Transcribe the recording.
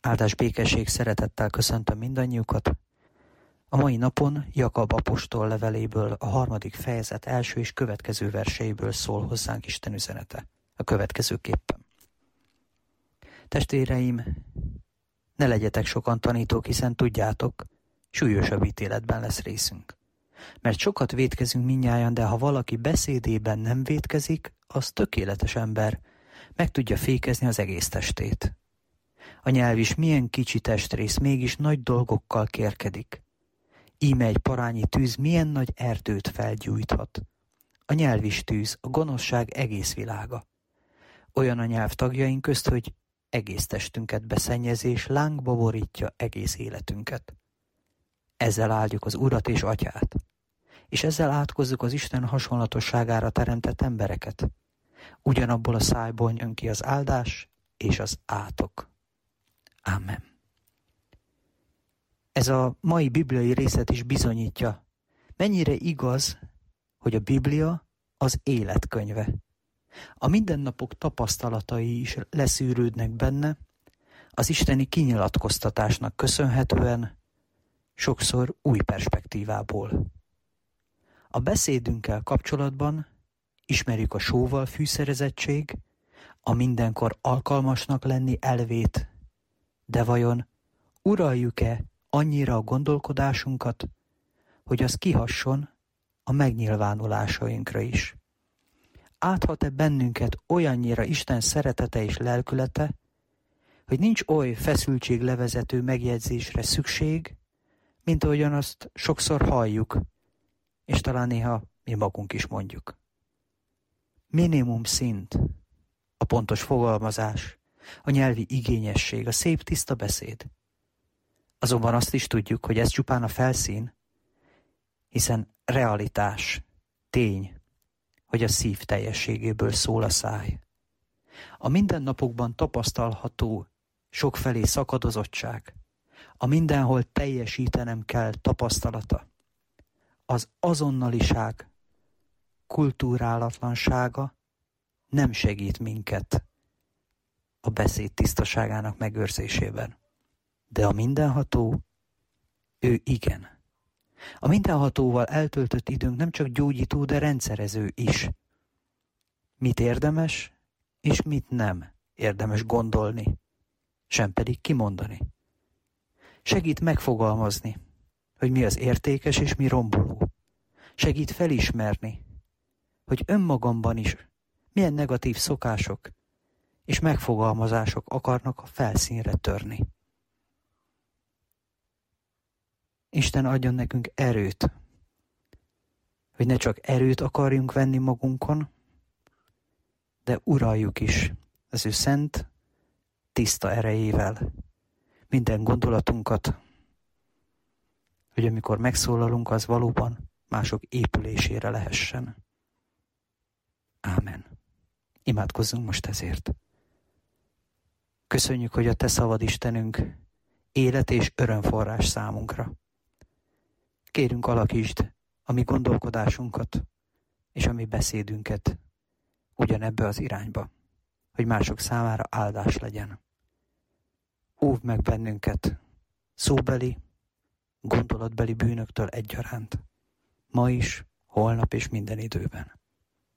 Áldás, békesség, szeretettel köszöntöm mindannyiukat. A mai napon Jakab apostol leveléből a 3. fejezet első és következő verseiből szól hozzánk Isten üzenete. A következőképpen. Testvéreim, ne legyetek sokan tanítók, hiszen tudjátok, súlyosabb ítéletben lesz részünk. Mert sokat vétkezünk mindnyájan, de ha valaki beszédében nem vétkezik, az tökéletes ember, meg tudja fékezni az egész testét. A nyelv is milyen kicsi testrész, mégis nagy dolgokkal kérkedik. Íme egy parányi tűz milyen nagy erdőt felgyújthat. A nyelv is tűz, a gonoszság egész világa. Olyan a nyelv tagjaink közt, hogy egész testünket beszennyezés lángba borítja egész életünket. Ezzel áldjuk az Urat és Atyát, és ezzel átkozzuk az Isten hasonlatosságára teremtett embereket. Ugyanabból a szájból jön ki az áldás és az átok. Ámen. Ez a mai bibliai részlet is bizonyítja, mennyire igaz, hogy a Biblia az életkönyve. A mindennapok tapasztalatai is leszűrődnek benne, az isteni kinyilatkoztatásnak köszönhetően, sokszor új perspektívából. A beszédünkkel kapcsolatban ismerjük a sóval fűszerezettség, a mindenkor alkalmasnak lenni elvét, de vajon uraljuk-e annyira a gondolkodásunkat, hogy az kihasson a megnyilvánulásainkra is? Áthat-e bennünket olyannyira Isten szeretete és lelkülete, hogy nincs oly feszültséglevezető megjegyzésre szükség, mint ahogyan azt sokszor halljuk, és talán néha mi magunk is mondjuk. Minimum szint, a pontos fogalmazás, a nyelvi igényesség, a szép tiszta beszéd. Azonban azt is tudjuk, hogy ez csupán a felszín, hiszen realitás, tény, hogy a szív teljességéből szól a száj. A mindennapokban tapasztalható sokfelé szakadozottság, a mindenhol teljesítenem kell tapasztalata, az azonnaliság kulturálatlansága nem segít minket a beszéd tisztaságának megőrzésében. De a mindenható, ő igen. A mindenhatóval eltöltött időnk nem csak gyógyító, de rendszerező is. Mit érdemes, és mit nem érdemes gondolni, sem pedig kimondani. Segít megfogalmazni, hogy mi az értékes és mi romboló. Segít felismerni, hogy önmagamban is milyen negatív szokások és megfogalmazások akarnak a felszínre törni. Isten adjon nekünk erőt, hogy ne csak erőt akarjunk venni magunkon, de uraljuk is az ő szent, tiszta erejével minden gondolatunkat, hogy amikor megszólalunk, az valóban mások épülésére lehessen. Ámen. Imádkozzunk most ezért. Köszönjük, hogy a Te szavad, Istenünk, élet és örömforrás számunkra. Kérünk, alakítsd a mi gondolkodásunkat és a mi beszédünket ugyanebbe az irányba, hogy mások számára áldás legyen. Óvd meg bennünket szóbeli, gondolatbeli bűnöktől egyaránt, ma is, holnap és minden időben.